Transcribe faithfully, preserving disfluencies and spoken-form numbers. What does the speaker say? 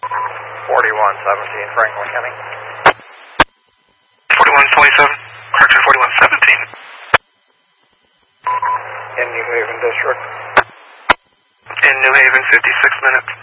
forty-one seventeen, Franklin County. forty-one twenty-seven, correction forty-one seventeen. In New Haven District. In New Haven, fifty-six minutes.